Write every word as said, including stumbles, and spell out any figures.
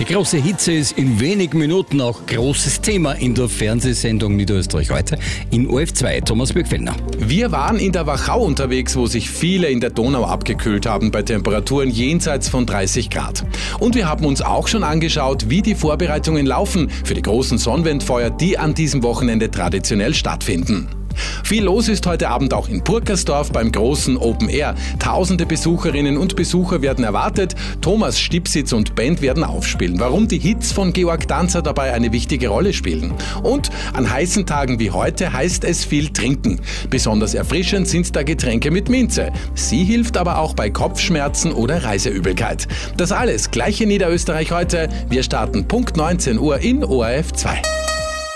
Die große Hitze ist in wenigen Minuten auch großes Thema in der Fernsehsendung Niederösterreich heute in O R F zwei. Thomas Birkfellner. Wir waren in der Wachau unterwegs, wo sich viele in der Donau abgekühlt haben bei Temperaturen jenseits von dreißig Grad. Und wir haben uns auch schon angeschaut, wie die Vorbereitungen laufen für die großen Sonnwendfeuer, die an diesem Wochenende traditionell stattfinden. Viel los ist heute Abend auch in Purkersdorf beim großen Open Air. Tausende Besucherinnen und Besucher werden erwartet. Thomas Stipsitz und Band werden aufspielen. Warum die Hits von Georg Danzer dabei eine wichtige Rolle spielen. Und an heißen Tagen wie heute heißt es viel trinken. Besonders erfrischend sind da Getränke mit Minze. Sie hilft aber auch bei Kopfschmerzen oder Reiseübelkeit. Das alles gleich in Niederösterreich heute. Wir starten Punkt neunzehn Uhr in O R F zwei.